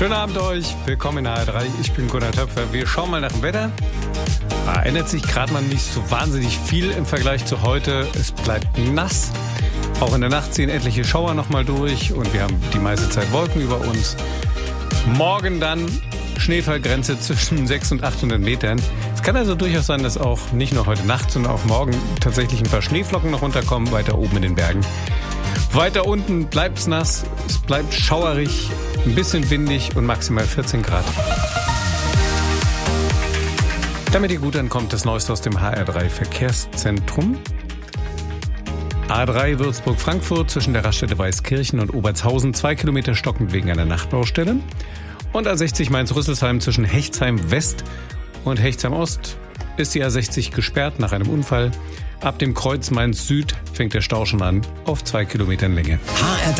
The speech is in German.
Schönen Abend euch, willkommen in HR3, ich bin Gunnar Töpfer. Wir schauen mal nach dem Wetter. Ändert sich gerade mal nicht so wahnsinnig viel im Vergleich zu heute. Es bleibt nass. Auch in der Nacht ziehen etliche Schauer nochmal durch und wir haben die meiste Zeit Wolken über uns. Morgen dann Schneefallgrenze zwischen 600 und 800 Metern. Es kann also durchaus sein, dass auch nicht nur heute Nacht, sondern auch morgen tatsächlich ein paar Schneeflocken noch runterkommen, weiter oben in den Bergen. Weiter unten bleibt es nass, es bleibt schauerig, ein bisschen windig und maximal 14 Grad. Damit ihr gut ankommt, das Neueste aus dem HR3 Verkehrszentrum. A3 Würzburg-Frankfurt zwischen der Raststätte Weißkirchen und Obertshausen 2 Kilometer stockend wegen einer Nachtbaustelle. Und A60 Mainz-Rüsselsheim zwischen Hechtsheim West und Hechtsheim Ost ist die A60 gesperrt nach einem Unfall. Ab dem Kreuz Mainz Süd fängt der Stau schon an auf 2 Kilometern Länge.